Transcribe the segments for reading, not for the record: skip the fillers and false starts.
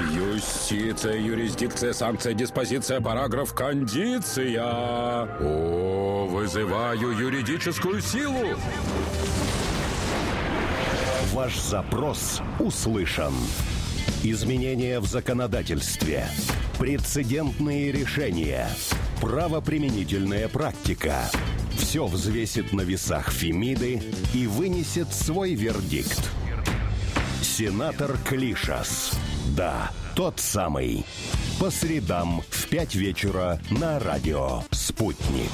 Юстиция, юрисдикция, санкция, диспозиция, параграф, кондиция. О, вызываю юридическую силу. Ваш запрос услышан. Изменения в законодательстве, прецедентные решения, правоприменительная практика. Все взвесит на весах Фемиды и вынесет свой вердикт. Сенатор Клишас. Да, тот самый. По средам в 5 вечера на радио «Спутник».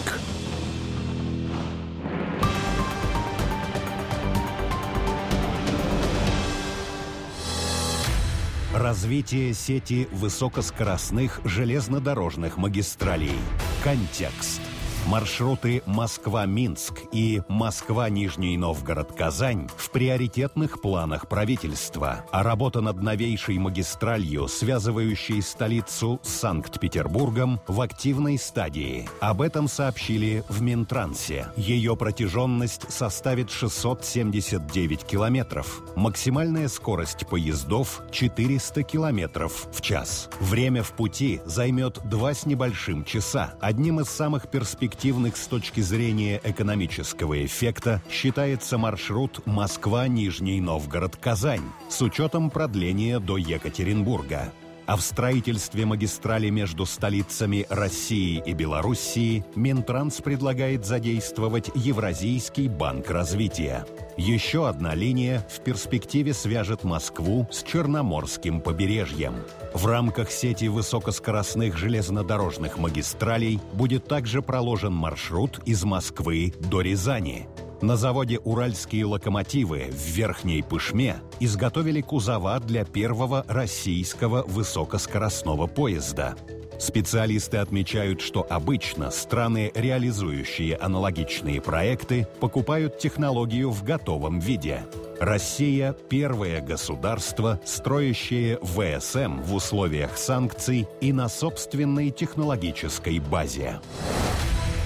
Развитие сети высокоскоростных железнодорожных магистралей. Контекст. Маршруты Москва-Минск и Москва-Нижний Новгород-Казань в приоритетных планах правительства, а работа над новейшей магистралью, связывающей столицу с Санкт-Петербургом, в активной стадии. Об этом сообщили в Минтрансе. Ее протяженность составит 679 километров. Максимальная скорость поездов – 400 километров в час. Время в пути займет 2 с небольшим часа. Одним из самых перспективных с точки зрения экономического эффекта считается маршрут Москва-Нижний Новгород-Казань с учетом продления до Екатеринбурга. А в строительстве магистрали между столицами России и Белоруссии Минтранс предлагает задействовать Евразийский банк развития. Еще одна линия в перспективе свяжет Москву с Черноморским побережьем. В рамках сети высокоскоростных железнодорожных магистралей будет также проложен маршрут из Москвы до Рязани. На заводе «Уральские локомотивы» в Верхней Пышме изготовили кузова для первого российского высокоскоростного поезда. Специалисты отмечают, что обычно страны, реализующие аналогичные проекты, покупают технологию в готовом виде. Россия – первое государство, строящее ВСМ в условиях санкций и на собственной технологической базе.